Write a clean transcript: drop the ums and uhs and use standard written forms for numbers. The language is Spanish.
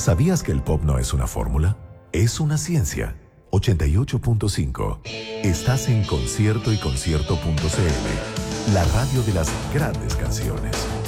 ¿Sabías que el pop no es una fórmula? Es una ciencia. 88.5. Estás en Concierto y Concierto.cl, la radio de las grandes canciones.